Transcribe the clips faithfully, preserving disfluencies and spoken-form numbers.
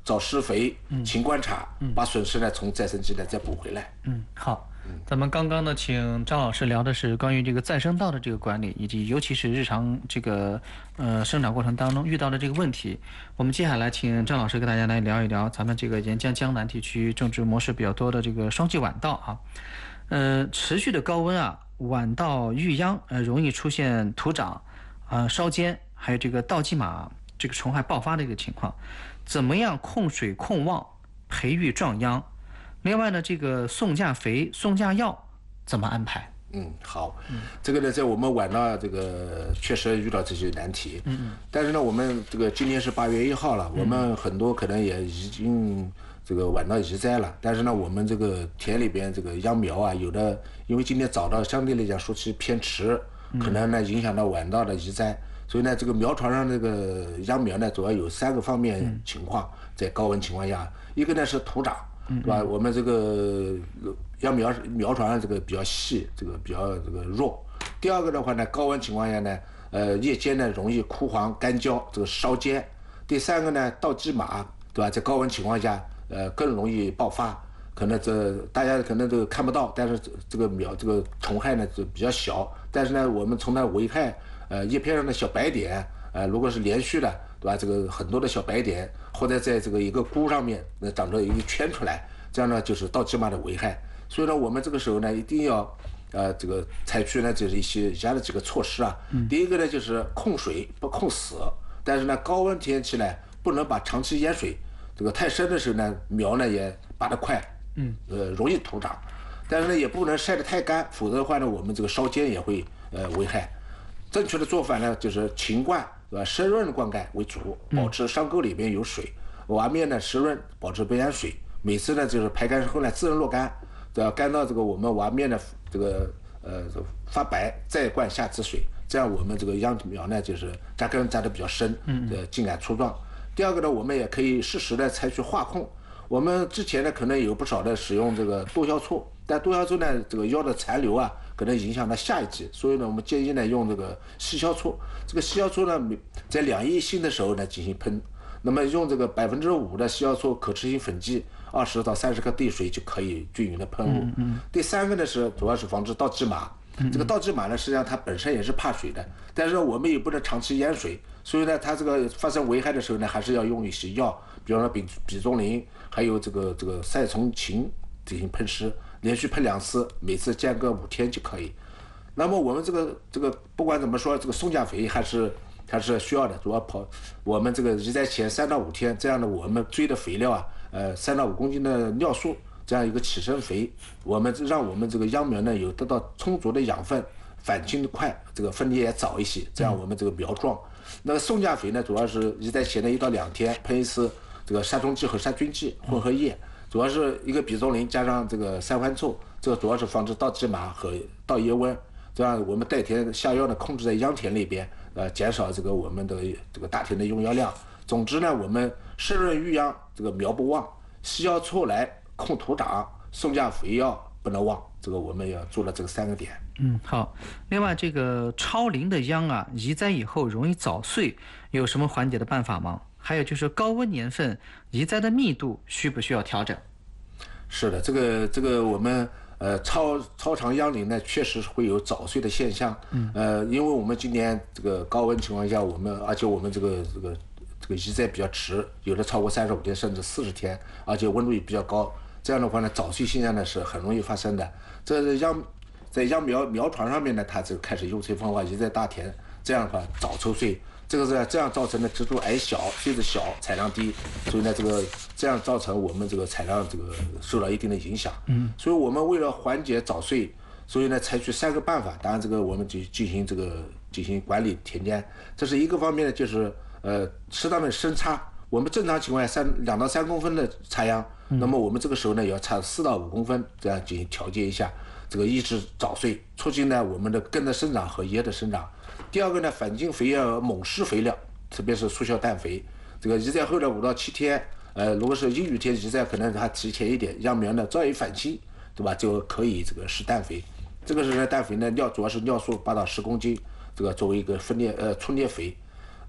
找施肥，勤观察， 嗯、 把损失呢从再生机呢再补回来。 嗯，好。咱们刚刚呢，请张老师聊的是关于这个再生稻的这个管理，以及尤其是日常这个呃生长过程当中遇到的这个问题。我们接下来请张老师给大家来聊一聊咱们这个沿江江南地区种植模式比较多的这个双季晚稻啊。呃，持续的高温啊，晚稻遇秧，呃，容易出现土长、呃烧尖，还有这个稻蓟马这个虫害爆发的一个情况。怎么样控水控旺，培育壮秧？另外呢，这个送价肥、送价药怎么安排？ 嗯，好，嗯、这个呢，在我们晚稻这个确实遇到这些难题， 嗯嗯， 但是呢，我们这个今天是八月一号了，嗯、我们很多可能也已经这个晚稻移栽了，但是呢，我们这个田里边这个秧苗啊，有的因为今天早稻相对来讲说期偏迟，可能呢影响到晚稻的移栽，所以呢，这个苗床上这个秧苗呢，主要有三个方面情况，在高温情况下，一个呢是土长。对吧？我们这个秧苗苗床上这个比较细，这个比较这个弱。第二个的话呢，高温情况下呢，呃，叶尖呢容易枯黄干焦，这个烧尖。第三个呢，稻蓟马，对吧？在高温情况下，呃，更容易爆发。可能这大家可能都看不到，但是这个苗这个虫害呢就比较小，但是呢，我们从它危害，呃，叶片上的小白点，呃，如果是连续的。对吧？这个很多的小白点，或者在这个一个菇上面，那长着一个圈出来，这样呢就是稻蓟马的危害。所以呢，我们这个时候呢，一定要，呃，这个采取呢就是一些以下的几个措施啊。嗯、第一个呢就是控水不控死，但是呢高温天气呢不能把长期淹水，这个太深的时候呢苗呢也拔得快，嗯，呃容易土长，但是呢也不能晒得太干，否则的话呢我们这个烧尖也会呃危害。正确的做法呢就是勤灌。对吧？湿润灌溉为主，保持上沟里边有水，瓦面呢湿润，保持不淹水。每次呢就是排干之后呢自然落干，对吧？干到这个我们瓦面的这个呃发白，再灌下次水，这样我们这个秧苗呢就是扎根扎得比较深，呃茎秆粗壮。第二个呢，我们也可以适时的采取化控。我们之前呢可能有不少的使用这个多硝唑，但多硝唑呢这个药的残留啊。可能影响到下一季，所以呢，我们建议呢用这个细硝唑。这个细硝唑呢，在两亿星的时候呢进行喷。那么用这个百分之五的细硝唑可持续粉剂，二十到三十克滴水就可以均匀的喷雾。嗯嗯、第三个呢是主要是防治稻蓟马。这个稻蓟马呢，实际上它本身也是怕水的，但是我们也不能长期淹水，所以呢，它这个发生危害的时候呢，还是要用一些药，比方说吡吡啭啉，还有这个这个赛虫嗪进行喷施。连续喷两次，每次间隔五天就可以。那么我们这个这个不管怎么说，这个送价肥还是还是需要的。主要跑我们这个移栽前三到五天，这样的我们追的肥料啊，呃，三到五公斤的尿素，这样一个起生肥，我们让我们这个秧苗呢有得到充足的养分，反茎快，这个分裂也早一些，这样我们这个苗壮。那个送价肥呢，主要是移栽前的一到两天喷一次这个杀虫剂和杀菌剂混合液。主要是一个吡啭啉加上这个三环唑，这个主要是防止稻蓟马和稻叶温，这样我们带田下药呢控制在秧田里边，呃，减少这个我们的这个大田的用药量。总之呢，我们湿润育秧，这个苗不旺，细硝唑来控土长，送价肥药不能忘，这个我们要做了这个三个点。 嗯，好。另外，这个超龄的秧啊，移栽以后容易早穗，有什么缓解的办法吗？还有就是高温年份移栽的密度需不需要调整？ 是的，这个这个我们呃超超长秧龄呢，确实会有早穗的现象。嗯，呃，因为我们今年这个高温情况下，我们而且我们这个这个这个移栽比较迟，有的超过三十五天甚至四十天，而且温度也比较高，这样的话呢，早穗现象呢是很容易发生的。这秧在秧苗苗床上面呢，它就开始用穗风化，移栽大田，这样的话早抽穗。这个是这样造成的植株矮小，穗子小，产量低，所以呢，这个这样造成我们这个产量这个受到一定的影响。嗯，所以我们为了缓解早穗，所以呢，采取三个办法。当然，这个我们就进行这个进行管理田间。这是一个方面呢，就是呃适当的深插。我们正常情况下三两到三公分的插秧，嗯、那么我们这个时候呢，也要插四到五公分，这样进行调节一下，这个抑制早穗，促进呢我们的根的生长和叶的生长。第二个呢，反茎肥要猛施肥料，特别是速效氮肥。这个移栽后的五到七天，呃，如果是阴雨天移栽，可能还提前一点，秧苗呢早已返青，对吧？就可以这个施氮肥。这个是氮肥呢，尿主要是尿素八到十公斤，这个作为一个分裂呃充裂肥。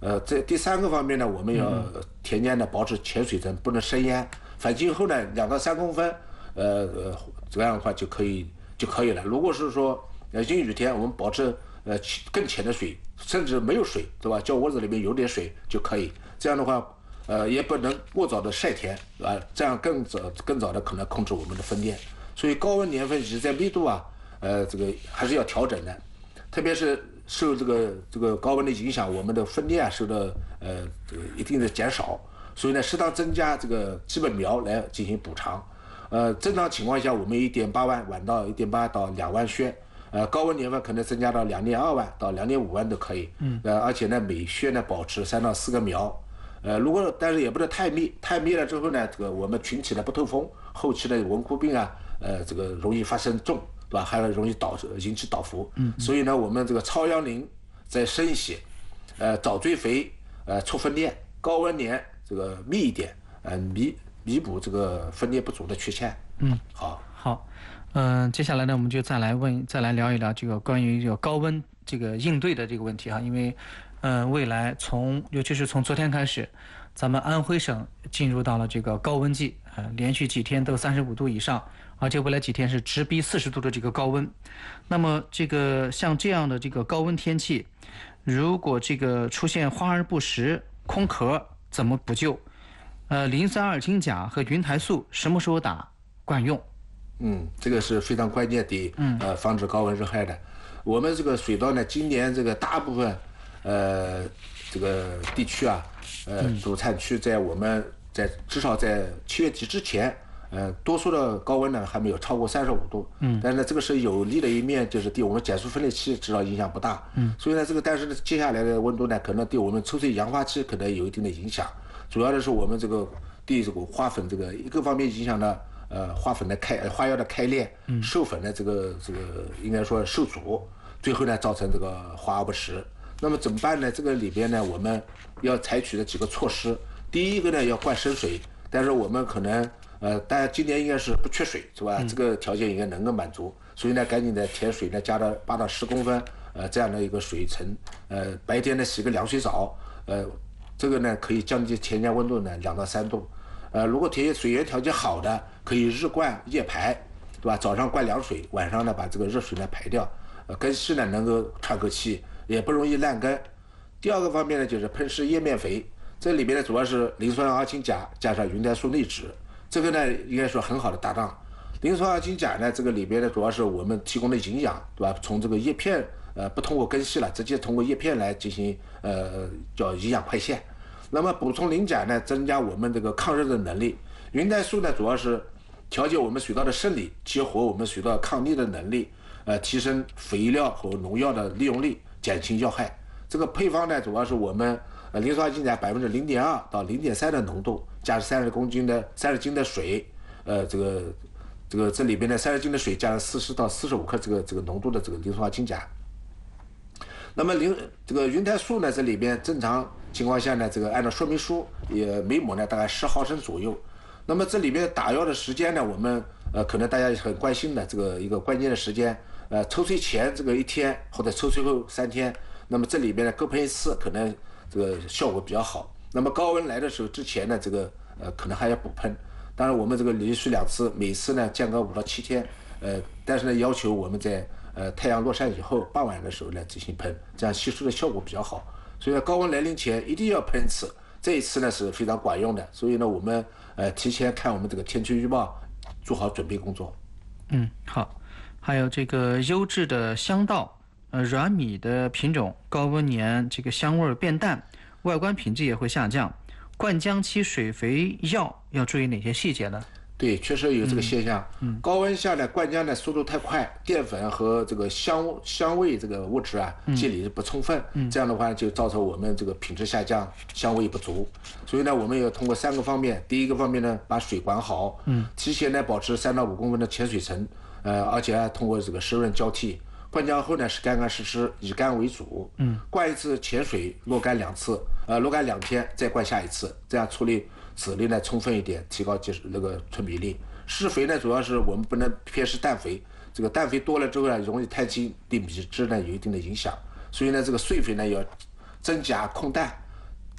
呃，这第三个方面呢，我们要田间呢保持浅水层，不能深淹，反浸后呢两到三公分，呃呃这样的话就可以就可以了。如果是说呃阴雨天，我们保持呃更浅的水，甚至没有水，对吧？叫窝子里面有点水就可以。这样的话，呃也不能过早的晒田，对吧？这样更早更早的可能控制我们的分电。所以高温年份其实在密度啊，呃这个还是要调整的，特别是受这个这个高温的影响，我们的分电啊受到呃这个一定的减少，所以呢，适当增加这个基本苗来进行补偿。呃，正常情况下，我们一点八万晚到一点八到两万靴，呃，高温年份可能增加到两点二万到两点五万都可以。嗯。呃，而且呢，每靴呢保持三到四个苗，呃，如果但是也不能太密，太密了之后呢，这个我们群体呢不透风，后期的蚊枯病啊，呃，这个容易发生重。对吧？还容易导引起倒伏，嗯，所以呢，我们这个超阳磷在深洗，呃，早追肥，呃，促分电，高温年这个密一点，呃，弥弥补这个分电不足的缺陷。 嗯， 好， 好，嗯、呃，接下来呢，我们就再来问，再来聊一聊这个关于这个高温这个应对的这个问题哈，因为，嗯、呃，未来从尤其是从昨天开始，咱们安徽省进入到了这个高温季，呃，连续几天都三十五度以上。而且未来几天是直逼四十度的这个高温，那么这个像这样的这个高温天气，如果这个出现花而不实、空壳，怎么补救？呃，磷酸二氢钾和云台素什么时候打管用？ 嗯，这个是非常关键的，呃，防止高温热害的。我们这个水稻呢，今年这个大部分，呃，这个地区啊，呃，主产区在我们在至少在七月底之前。呃，多数的高温呢还没有超过三十五度，嗯，但是呢，这个是有利的一面，就是对我们减速分裂器至少影响不大，嗯，所以呢，这个但是呢，接下来的温度呢，可能对我们抽水氧化器可能有一定的影响，主要的是我们这个对这个花粉这个一个方面影响了，呃，花粉的开花药的开裂，嗯，授粉的这个这个应该说受阻，最后呢造成这个花而不实。那么怎么办呢？这个里边呢，我们要采取的几个措施，第一个呢要灌深水，但是我们可能。呃，大家今年应该是不缺水，是吧？嗯、这个条件应该能够满足，所以呢，赶紧的填水呢，加到八到十公分，呃，这样的一个水层，呃，白天呢洗个凉水澡，呃，这个呢可以降低田间温度呢两到三度，呃，如果田野水源条件好的，可以日灌夜排，对吧？早上灌凉水，晚上呢把这个热水呢排掉，呃，根系呢能够喘口气，也不容易烂根。第二个方面呢就是喷施叶面肥，这里边呢主要是磷酸二氢钾加上云台素内酯。这个呢，应该说很好的搭档。磷酸二氢钾呢，这个里边呢，主要是我们提供的营养，对吧？从这个叶片，呃，不通过根系了，直接通过叶片来进行，呃，叫营养快线。那么补充磷钾呢，增加我们这个抗热的能力。云台素呢，主要是调节我们水稻的生理，激活我们水稻抗逆的能力，呃，提升肥料和农药的利用率，减轻药害。这个配方呢，主要是我们。呃，磷酸二氢钾百分之零点二到零点三的浓度，加上三十公斤的三十斤的水，呃，这个这个这里边的三十斤的水加上四十到四十五克这个这个浓度的这个磷酸二氢钾。那么磷这个云台素呢，这里边正常情况下呢，这个按照说明书也每亩呢大概十毫升左右。那么这里边打药的时间呢，我们呃可能大家很关心的这个一个关键的时间，呃，抽水前这个一天或者抽水后三天，那么这里边呢各喷一次可能。这个效果比较好。那么高温来的时候之前呢，这个呃可能还要补喷。当然我们这个连续两次，每次呢间隔五到七天，呃，但是呢要求我们在呃太阳落山以后傍晚的时候来进行喷，这样吸收的效果比较好。所以呢高温来临前一定要喷一次，这一次呢是非常管用的。所以呢我们呃提前看我们这个天气预报，做好准备工作。 嗯，好。还有这个优质的香稻。呃，软米的品种高温年这个香味变淡，外观品质也会下降。灌浆期水肥药要注意哪些细节呢？ 对，确实有这个现象。嗯，高温下呢，灌浆的速度太快，淀粉和这个香香味这个物质啊积累不充分，嗯、这样的话就造成我们这个品质下降，香味不足。所以呢，我们要通过三个方面，第一个方面呢，把水管好，嗯，提前呢保持三到五公分的浅水层，呃，而且还通过这个湿润交替。灌浆后呢是干干湿湿，以干为主。嗯，灌一次浅水，落干两次，呃，落干两天，再灌下一次，这样处理籽粒呢充分一点，提高结那个纯比例。施肥呢，主要是我们不能偏施氮肥，这个氮肥多了之后呢，容易太轻，对米质呢有一定的影响。所以呢，这个碎肥呢要增加控氮，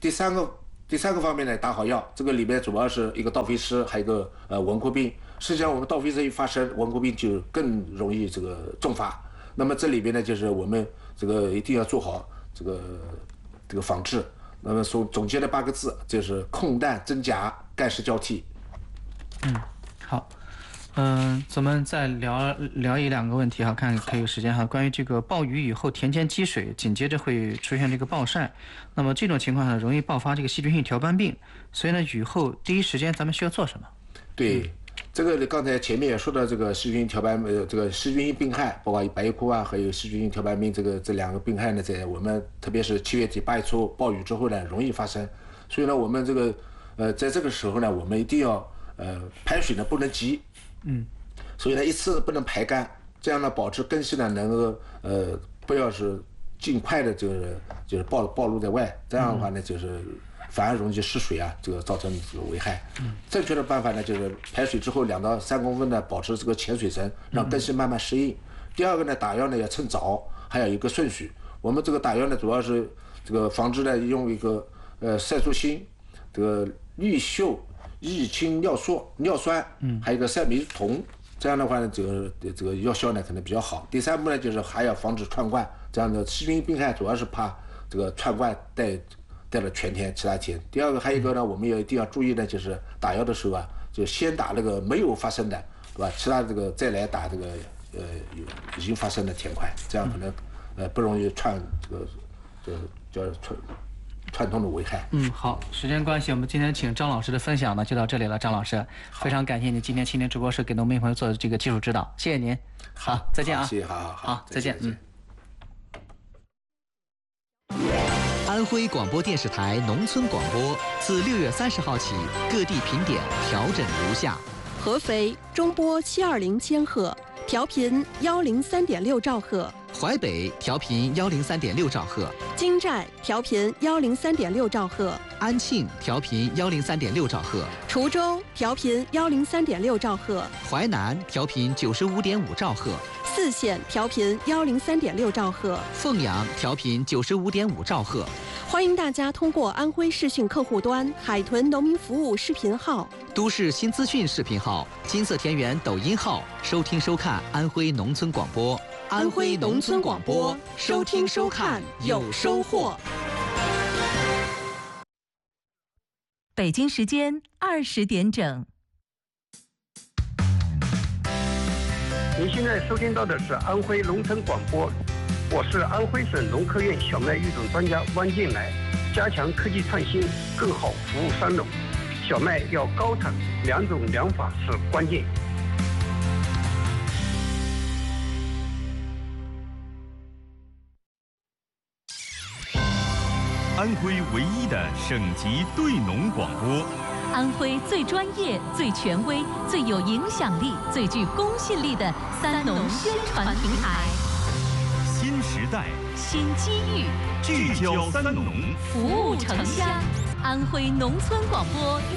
第三个第三个方面呢，打好药，这个里面主要是一个倒飞虱，还有一个呃蚊菇病。实际上，我们倒飞虱一发生，蚊菇病就更容易这个重发。那么这里边呢，就是我们这个一定要做好这个这个防治。那么总总结了八个字，就是空氮真假，干湿交替。 嗯，好。嗯，咱们再聊聊一两个问题哈，看可以有时间哈。关于这个暴雨以后田间积水，紧接着会出现这个暴晒，那么这种情况呢，容易爆发这个细菌性条斑病。所以呢，雨后第一时间咱们需要做什么？ 对， 嗯、 这个刚才前面也说到这个细菌条斑呃这个细菌性病害，包括白叶枯啊，还有细菌性条斑病这个这两个病害呢，在我们特别是七月底八月初暴雨之后呢，容易发生。所以呢，我们这个呃在这个时候呢，我们一定要呃排水呢不能急。 嗯， 所以呢，一次不能排干，这样呢，保持根系呢能够呃不要是尽快的就是就是暴暴露在外，这样的话呢，就是反而容易失水啊，这个造成这个危害。嗯，正确的办法呢，就是排水之后两到三公分呢，保持这个浅水层，让根系慢慢适应。第二个呢，打药呢要趁早，还有一个顺序。我们这个打药呢，主要是这个防治呢用一个呃赛苏辛，这个氯溴。抑氢尿素、尿酸，嗯，还有一个赛米酮，这样的话呢，这个这个药效呢可能比较好。第三步呢，就是还要防止串灌，这样的细菌病害主要是怕这个串灌带带了全田其他田。第二个还有一个呢，我们也一定要注意呢，就是打药的时候啊，就先打那个没有发生的，对吧？其他这个再来打这个呃有已经发生的田块，这样可能呃不容易串这个这个叫串。传统的危害。 嗯，好，时间关系，我们今天请张老师的分享呢就到这里了。张老师，非常感谢你今天青年直播室给农民朋友做的这个技术指导，谢谢您。好，再见啊！ 谢谢，好好好，再见。嗯。 安徽广播电视台农村广播自六月三十号起，各地评点调整如下： 合肥中波七二零千赫，调频幺零三点六兆赫。 淮北调频幺零三点六兆赫， 金寨调频幺零三点六兆赫， 安庆调频幺零三点六兆赫， 滁州调频幺零三点六兆赫， 淮南调频九十五点五兆赫， 泗县调频幺零三点六兆赫， 凤阳调频九十五点五兆赫。 欢迎大家通过安徽视讯客户端、海豚农民服务视频号、 都市新资讯视频号、金色田园抖音号收听收看安徽农村广播。 安徽农村广播，收听收看有收获。 北京时间二十点整。 您现在收听到的是安徽农村广播，我是安徽省农科院小麦育种专家汪建来。加强科技创新，更好服务三农。小麦要高产，两种两法是关键。 安徽唯一的省级对农广播， 安徽最专业、最权威、最有影响力、最具公信力的三农宣传平台。 新时代， 新机遇， 聚焦三农， 服务城乡。安徽农村广播。